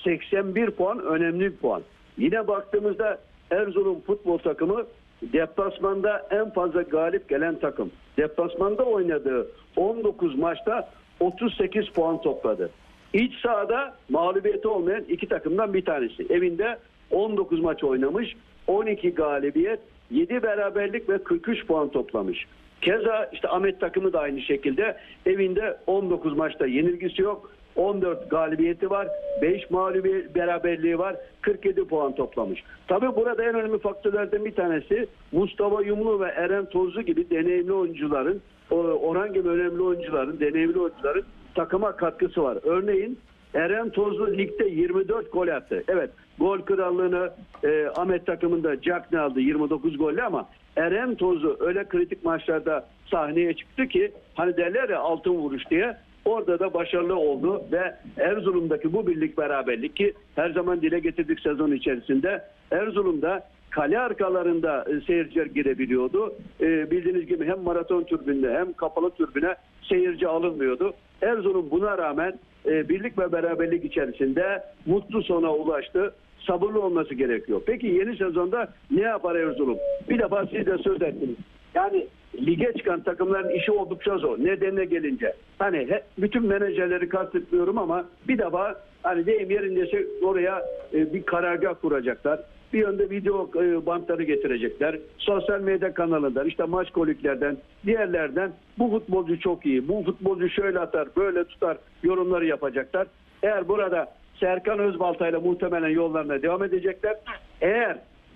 81 puan önemli bir puan. Yine baktığımızda Erzurum futbol takımı deplasmanda en fazla galip gelen takım. Deplasmanda oynadığı 19 maçta 38 puan topladı. İç sahada mağlubiyeti olmayan iki takımdan bir tanesi. Evinde 19 maç oynamış, 12 galibiyet, 7 beraberlik ve 43 puan toplamış. Keza işte Ahmet takımı da aynı şekilde evinde 19 maçta yenilgisi yok. 14 galibiyeti var, 5 mağlubiyet beraberliği var, 47 puan toplamış. Tabii burada en önemli faktörlerden bir tanesi Mustafa Yumlu ve Eren Tozlu gibi deneyimli oyuncuların, Orhan gibi önemli oyuncuların, deneyimli oyuncuların takıma katkısı var. Örneğin Eren Tozlu ligde 24 gol attı. Evet, gol krallığını Ahmet takımında Jack ne aldı 29 golle ama Eren Tozlu öyle kritik maçlarda sahneye çıktı ki hani derler ya altın vuruş diye, orada da başarılı oldu ve Erzurum'daki bu birlik beraberlik ki her zaman dile getirdik sezon içerisinde, Erzurum'da kale arkalarında seyirciler girebiliyordu. Bildiğiniz gibi hem maraton tribünde hem kapalı tribüne seyirci alınmıyordu. Erzurum buna rağmen birlik ve beraberlik içerisinde mutlu sona ulaştı. Sabırlı olması gerekiyor. Peki yeni sezonda ne yapar Erzurum? Bir defa siz de söz ettiniz. Yani lige çıkan takımların işi oldukça zor. Nedenine gelince. Hani bütün menajerleri kastetmiyorum ama bir defa hani deyim yerindeyse oraya bir karargah kuracaklar. Bir yönde video bantları getirecekler. Sosyal medya kanalından, işte maç koliklerden, diğerlerden bu futbolcu çok iyi, bu futbolcu şöyle atar, böyle tutar yorumları yapacaklar. Eğer burada Serkan Özbaltay'la muhtemelen yollarına devam edecekler. Eğer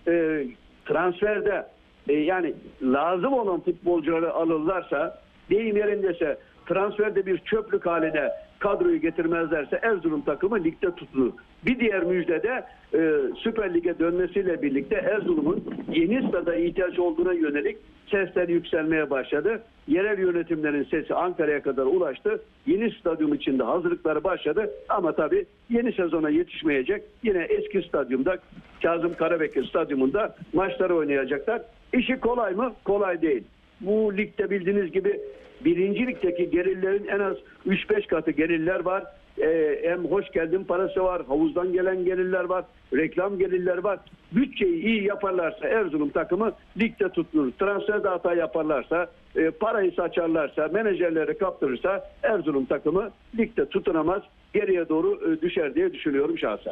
transferde yani lazım olan futbolcuları alırlarsa, deyim yerindeyse transferde bir çöplük haline kadroyu getirmezlerse Erzurum takımı ligde tutunur. Bir diğer müjde de Süper Lig'e dönmesiyle birlikte Erzurum'un yeni stada ihtiyaç olduğuna yönelik sesler yükselmeye başladı. Yerel yönetimlerin sesi Ankara'ya kadar ulaştı. Yeni stadyum içinde hazırlıkları başladı. Ama tabii yeni sezona yetişmeyecek. Yine eski stadyumda, Kazım Karabekir stadyumunda maçları oynayacaklar. İşi kolay mı? Kolay değil. Bu ligde bildiğiniz gibi birinci ligdeki gelirlerin en az 3-5 katı gelirler var. Hem hoş geldin parası var, havuzdan gelen gelirler var, reklam gelirler var. Bütçeyi iyi yaparlarsa Erzurum takımı ligde tutunur. Transferde hata yaparlarsa, parayı saçarlarsa, menajerleri kaptırırsa Erzurum takımı ligde tutunamaz, geriye doğru düşer diye düşünüyorum şahsen.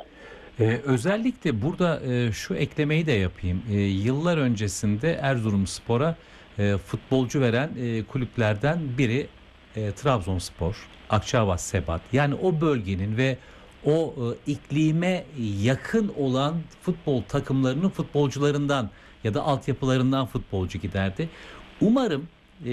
Özellikle burada şu eklemeyi de yapayım. Yıllar öncesinde Erzurumspor'a futbolcu veren kulüplerden biri Trabzonspor, Akçaabat Sebat. Yani o bölgenin ve o iklime yakın olan futbol takımlarının futbolcularından ya da altyapılarından futbolcu giderdi. Umarım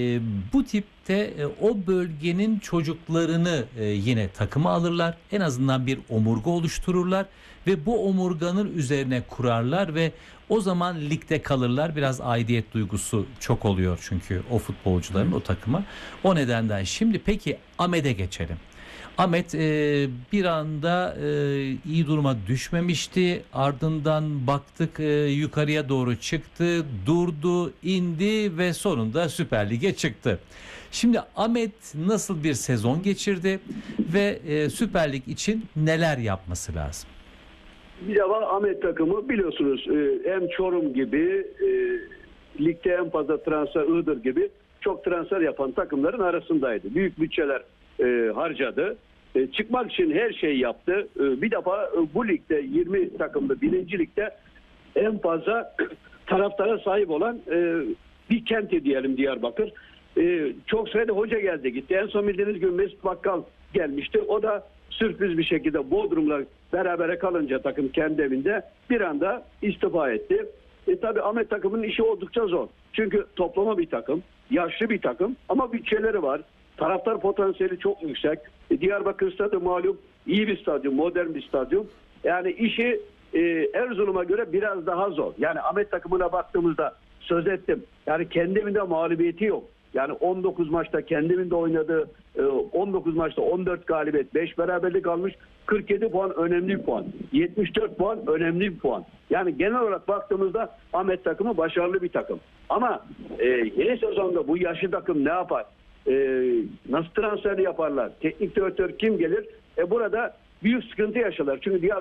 bu tipte o bölgenin çocuklarını yine takıma alırlar. En azından bir omurga oluştururlar ve bu omurganın üzerine kurarlar ve o zaman ligde kalırlar. Biraz aidiyet duygusu çok oluyor çünkü o futbolcuların o takıma. O nedenden şimdi peki Ahmet'e geçelim. Ahmet bir anda iyi duruma düşmemişti. Ardından baktık yukarıya doğru çıktı, durdu, indi ve sonunda Süper Lig'e çıktı. Şimdi Ahmet nasıl bir sezon geçirdi ve Süper Lig için neler yapması lazım? Bir defa Ahmet takımı biliyorsunuz hem Çorum gibi ligde en fazla transfer Iğdır gibi çok transfer yapan takımların arasındaydı. Büyük bütçeler harcadı. Çıkmak için her şeyi yaptı. Bir defa bu ligde 20 takımlı 1. ligde en fazla taraftara sahip olan bir kenti diyelim Diyarbakır. Çok sayıda hoca geldi gitti. En son bildiğiniz gibi Mesut Bakkal gelmişti. O da sürpriz bir şekilde Bodrum'la berabere kalınca takım kendi evinde bir anda istifa etti. Tabii Ahmet takımının işi oldukça zor. Çünkü toplama bir takım, yaşlı bir takım ama bütçeleri var. Taraftar potansiyeli çok yüksek. Diyarbakır stadyumu malum iyi bir stadyum, modern bir stadyum. Yani işi Erzurum'a göre biraz daha zor. Yani Ahmet takımına baktığımızda söz ettim. Yani kendi evinde mağlubiyeti yok. Yani 19 maçta kendi evinde oynadığı 19 maçta 14 galibiyet, 5 beraberlik almış. 47 puan önemli bir puan. 74 puan önemli bir puan. Yani genel olarak baktığımızda Ahmet takımı başarılı bir takım. Ama yeni sezonda bu yaşlı takım ne yapar? Nasıl transfer yaparlar? Teknik direktör kim gelir? Burada büyük sıkıntı yaşarlar. Çünkü diğer